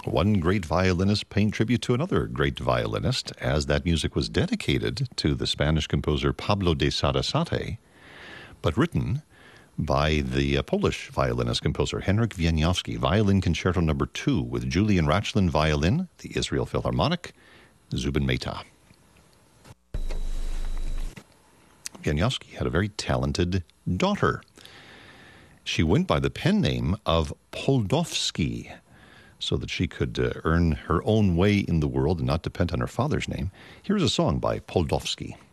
One great violinist paying tribute to another great violinist, as that music was dedicated to the Spanish composer Pablo de Sarasate, but written by the Polish violinist-composer Henryk Wieniawski, Violin Concerto No. 2, with Julian Rachlin violin, the Israel Philharmonic, Zubin Mehta. Wieniawski had a very talented daughter. She went by the pen name of Poldowski, so that she could earn her own way in the world and not depend on her father's name. Here's a song by Poldowski.